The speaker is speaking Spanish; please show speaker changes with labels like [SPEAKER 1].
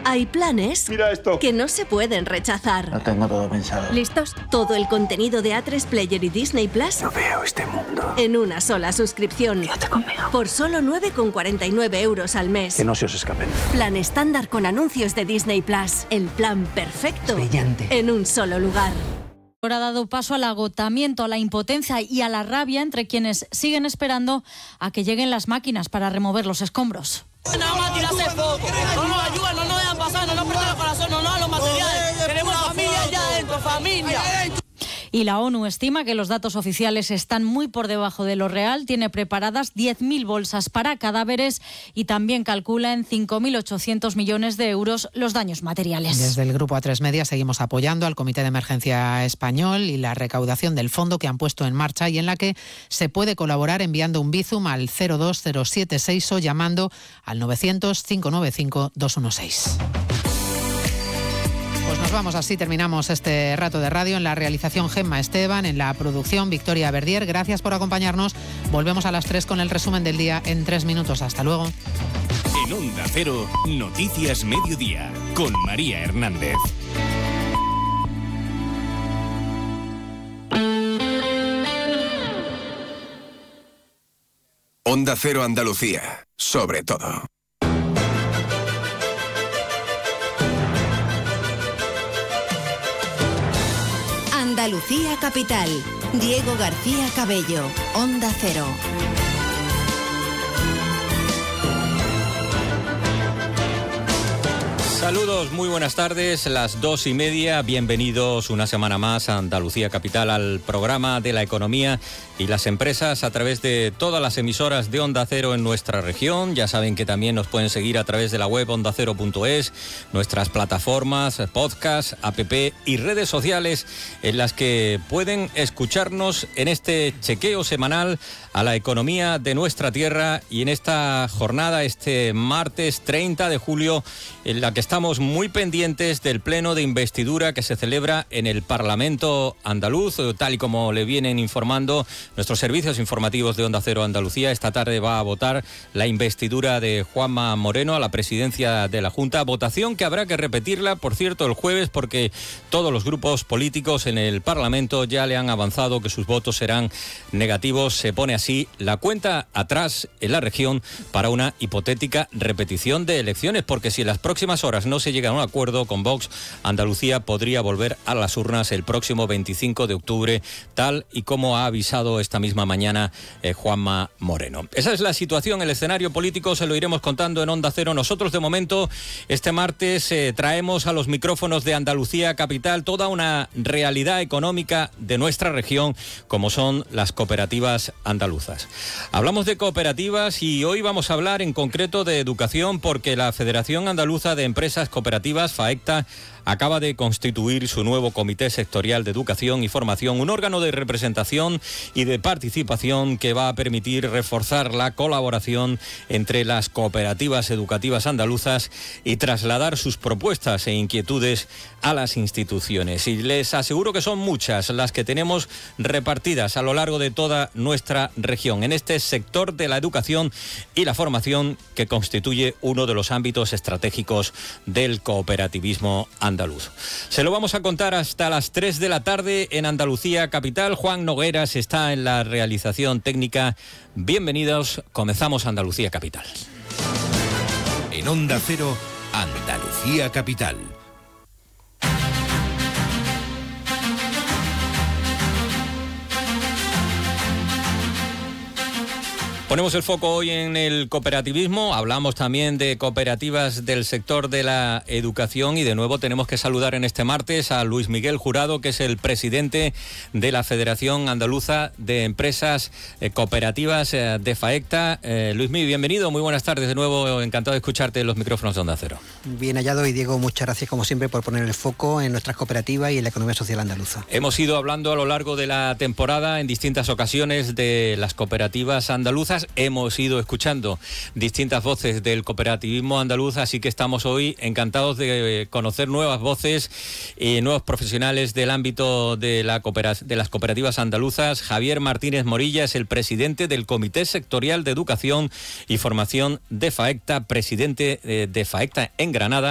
[SPEAKER 1] Hay planes
[SPEAKER 2] Mira esto.
[SPEAKER 1] que no se pueden rechazar.
[SPEAKER 2] Lo tengo todo pensado.
[SPEAKER 1] ¿Listos? Todo el contenido de A3 Player y Disney Plus
[SPEAKER 2] No veo este mundo.
[SPEAKER 1] en una sola suscripción.
[SPEAKER 3] Quédate conmigo.
[SPEAKER 1] Por solo 9,49 euros al mes.
[SPEAKER 2] Que no se os escapen.
[SPEAKER 1] Plan estándar con anuncios de Disney Plus. El plan perfecto.
[SPEAKER 3] Brillante.
[SPEAKER 1] En un solo lugar.
[SPEAKER 4] Ahora ha dado paso al agotamiento, a la impotencia y a la rabia entre quienes siguen esperando a que lleguen las máquinas para remover los escombros.
[SPEAKER 5] Nada más tirarse poco. No nos ayudan, no nos dejan pasar, no nos prestan el corazón, no nos dan los materiales. Tenemos familia allá adentro, familia.
[SPEAKER 4] Y la ONU estima que los datos oficiales están muy por debajo de lo real. Tiene preparadas 10.000 bolsas para cadáveres y también calcula en 5.800 millones de euros los daños materiales.
[SPEAKER 6] Desde el Grupo A3 Media seguimos apoyando al Comité de Emergencia Español y la recaudación del fondo que han puesto en marcha y en la que se puede colaborar enviando un Bizum al 02076 o llamando al 900-595-216. Pues nos vamos, así terminamos este rato de radio. En la realización Gemma Esteban, en la producción Victoria Verdier. Gracias por acompañarnos. Volvemos a las 3 con el resumen del día en 3 minutos. Hasta luego.
[SPEAKER 7] En Onda Cero, Noticias Mediodía, con María Hernández.
[SPEAKER 8] Onda Cero Andalucía, sobre todo.
[SPEAKER 9] Andalucía Capital. Diego García Cabello. Onda Cero.
[SPEAKER 10] Saludos, muy buenas tardes, las 2:30, bienvenidos una semana más a Andalucía Capital, al programa de la economía y las empresas a través de todas las emisoras de Onda Cero en nuestra región. Ya saben que también nos pueden seguir a través de la web ondacero.es, nuestras plataformas, podcast, app y redes sociales en las que pueden escucharnos en este chequeo semanal a la economía de nuestra tierra y en esta jornada, este martes 30 de julio, en la que estamos muy pendientes del pleno de investidura que se celebra en el Parlamento andaluz, tal y como le vienen informando nuestros servicios informativos de Onda Cero Andalucía. Esta tarde va a votar la investidura de Juanma Moreno a la presidencia de la Junta, votación que habrá que repetirla, por cierto, el jueves, porque todos los grupos políticos en el Parlamento ya le han avanzado que sus votos serán negativos. Se pone así la cuenta atrás en la región para una hipotética repetición de elecciones, porque si en las próximas horas no se llega a un acuerdo con Vox, Andalucía podría volver a las urnas el próximo 25 de octubre, tal y como ha avisado esta misma mañana Juanma Moreno. Esa es la situación, el escenario político, se lo iremos contando en Onda Cero. Nosotros de momento este martes traemos a los micrófonos de Andalucía Capital toda una realidad económica de nuestra región, como son las cooperativas andaluzas. Hablamos de cooperativas y hoy vamos a hablar en concreto de educación, porque la Federación Andaluza de Empresas Cooperativas, FAECTA, acaba de constituir su nuevo Comité Sectorial de Educación y Formación, un órgano de representación y de participación que va a permitir reforzar la colaboración entre las cooperativas educativas andaluzas y trasladar sus propuestas e inquietudes a las instituciones. Y les aseguro que son muchas las que tenemos repartidas a lo largo de toda nuestra región, en este sector de la educación y la formación que constituye uno de los ámbitos estratégicos del cooperativismo andaluz. Se lo vamos a contar hasta las 3 de la tarde en Andalucía Capital. Juan Nogueras está en la realización técnica. Bienvenidos, comenzamos Andalucía Capital.
[SPEAKER 7] En Onda Cero, Andalucía Capital.
[SPEAKER 10] Ponemos el foco hoy en el cooperativismo, hablamos también de cooperativas del sector de la educación y de nuevo tenemos que saludar en este martes a Luis Miguel Jurado, que es el presidente de la Federación Andaluza de Empresas Cooperativas de FAECTA. Luis Miguel, bienvenido, muy buenas tardes de nuevo, encantado de escucharte en los micrófonos de Onda Cero.
[SPEAKER 3] Bien hallado, y Diego, muchas gracias como siempre por poner el foco en nuestras cooperativas y en la economía social andaluza.
[SPEAKER 10] Hemos ido hablando a lo largo de la temporada en distintas ocasiones de las cooperativas andaluzas. Hemos ido escuchando distintas voces del cooperativismo andaluz, así que estamos hoy encantados de conocer nuevas voces y nuevos profesionales del ámbito de las cooperativas andaluzas. Javier Martínez Morilla es el presidente del Comité Sectorial de Educación y Formación de FAECTA, presidente de FAECTA en Granada.